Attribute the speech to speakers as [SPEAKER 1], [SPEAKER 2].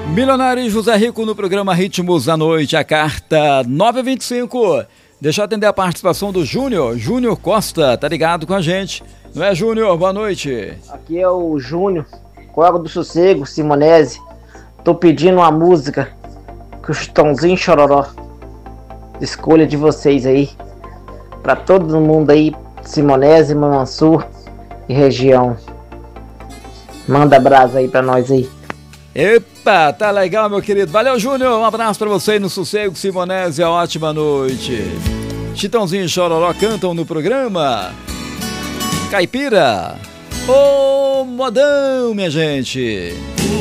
[SPEAKER 1] Milionário José Rico no programa Ritmos da Noite, a carta 925. Deixa eu atender a participação do Júnior Costa, tá ligado com a gente. Não é, Júnior? Boa noite.
[SPEAKER 2] Aqui é o Júnior, Coro do Sossego, Simonese. Tô pedindo uma música, Chitãozinho Chororó. Escolha de vocês aí, pra todo mundo aí, Simonese, Mansur e região. Manda brasa aí pra nós aí.
[SPEAKER 1] Epa, tá legal, meu querido. Valeu, Júnior. Um abraço pra você aí no Sossego, Simonese. Ótima noite. Chitãozinho e Chororó cantam no programa Caipira. Ô, modão, minha gente.